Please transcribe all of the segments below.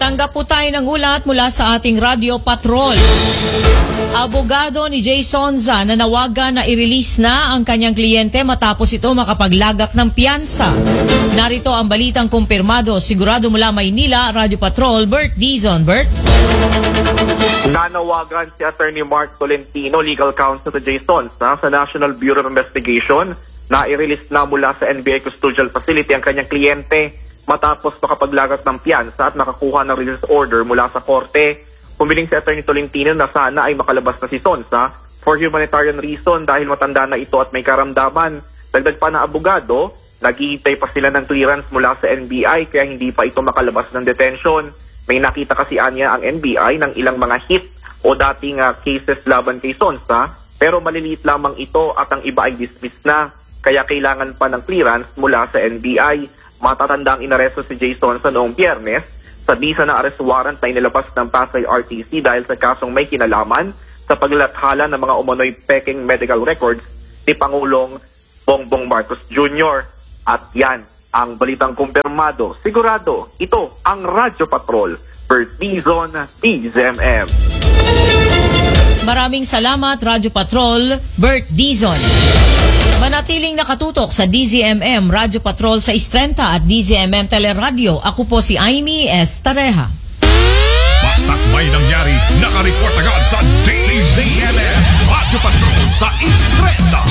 Tanggap po tayo ng ulat mula sa ating Radio Patrol. Abogado ni Jay Sonza na nawagan na i-release na ang kanyang kliyente matapos ito makapaglagak ng piyansa. Narito ang balitang kumpirmado. Sigurado mula Maynila, Radio Patrol, Bert Dizon. Bert? Nanawagan si Attorney Mark Tolentino, legal counsel to Jay Sonza, sa National Bureau of Investigation na i-release na mula sa NBI Custodial Facility ang kanyang kliyente matapos makapaglagat ng piyansa at nakakuha ng release order mula sa korte. Humiling si Attorney Tolentino na sana ay makalabas na si Sonza for humanitarian reason dahil matanda na ito at may karamdaman. Dagdag pa na abogado, naghihintay pa sila ng clearance mula sa NBI kaya hindi pa ito makalabas ng detention. May nakita kasi anya ang NBI ng ilang mga hit o dating cases laban kay Sonza, pero maliliit lamang ito at ang iba ay dismissed na. Kaya kailangan pa ng clearance mula sa NBI. Matatandang inaresto si Jay Sonza noong Biyernes sa bisa ng arrest warrant na inilabas ng Pasay RTC dahil sa kasong may kinalaman sa paglathala ng mga umano'y peking medical records ni Pangulong Bongbong Marcos Jr. At yan ang balitang kumpirmado. Sigurado, ito ang Radio Patrol. Bert Dizon, DZMM. Maraming salamat, Radio Patrol, Bert Dizon. Manatiling nakatutok sa DZMM Radio Patrol sa Istrenta at DZMM Teleradio. Ako po si Aimee S. Tareja. Basta't may nangyari, nakareport agad sa DZMM Radio Patrol sa Istrenta.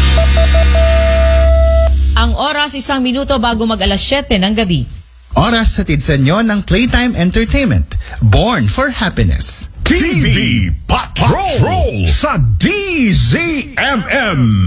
Ang oras 1 minuto bago mag alas 7 ng gabi. Oras sa tidsanyo ng Playtime Entertainment. Born for Happiness. TV Patrol sa DZMM.